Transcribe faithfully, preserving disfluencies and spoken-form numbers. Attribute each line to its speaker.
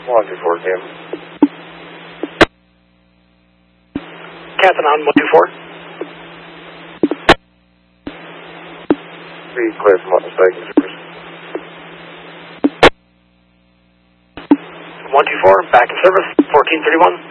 Speaker 1: one two four, Cam.
Speaker 2: Captain on one two four.
Speaker 1: Three clear from what mistaken service.
Speaker 2: one two four, back in service, fourteen thirty-one.